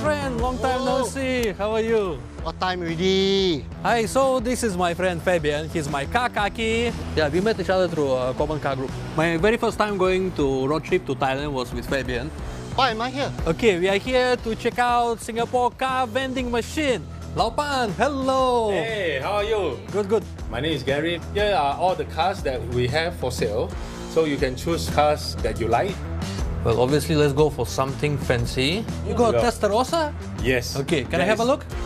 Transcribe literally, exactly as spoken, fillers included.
friend, long time no Oh. see. How are you? What time already? Hi, so this is my friend Fabian. He's my car kaki. Yeah, we met each other through a common car group. My very first time going to road trip to Thailand was with Fabian. Why am I here? Okay, we are here to check out Singapore car vending machine. Lao Pan, hello. Hey, how are you? Good, good. My name is Gary. Here are all the cars that we have for sale. So you can choose cars that you like. Well, obviously, let's go for something fancy. You got a Yeah. Testarossa? Yes. Okay, can I That have a is- look?